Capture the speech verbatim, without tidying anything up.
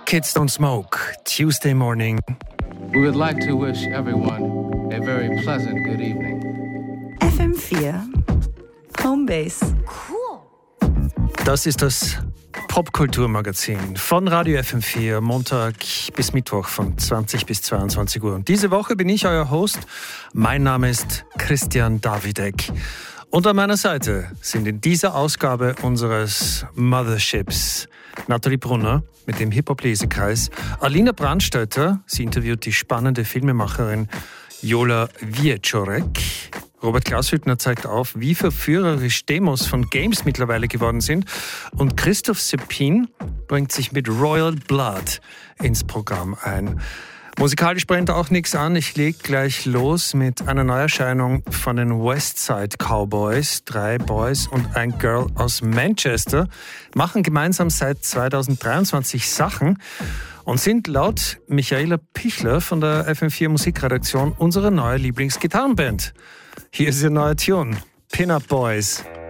Kids Don't Smoke, Tuesday morning. We would like to wish everyone a very pleasant good evening. F M vier Homebase. Cool. Das ist das Popkulturmagazin von Radio F M vier, Montag bis Mittwoch von zwanzig bis zweiundzwanzig Uhr. Und diese Woche bin ich euer Host. Mein Name ist Christian Davidek. Und an meiner Seite sind in dieser Ausgabe unseres Motherships Nathalie Brunner mit dem Hip-Hop-Lesekreis, Alina Brandstätter, sie interviewt die spannende Filmemacherin Jola Wieczorek. Robert Glashüttner zeigt auf, wie verführerisch Demos von Games mittlerweile geworden sind. Und Christoph Seppin bringt sich mit Royal Blood ins Programm ein. Musikalisch brennt auch nichts an. Ich lege gleich los mit einer Neuerscheinung von den Westside Cowboys. Drei Boys und ein Girl aus Manchester machen gemeinsam seit zweitausenddreiundzwanzig Sachen und sind laut Michaela Pichler von der F M vier Musikredaktion unsere neue Lieblingsgitarrenband. Hier ist ihr neuer Tune, Pin-Up Boys.